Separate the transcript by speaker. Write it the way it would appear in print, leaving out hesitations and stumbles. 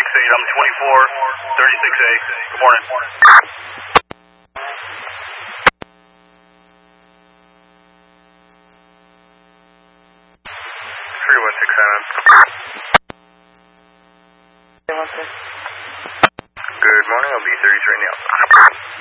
Speaker 1: 36-8, I'm 24-36-8. Good morning.
Speaker 2: 3167.
Speaker 1: Good morning, I'll be 33 now.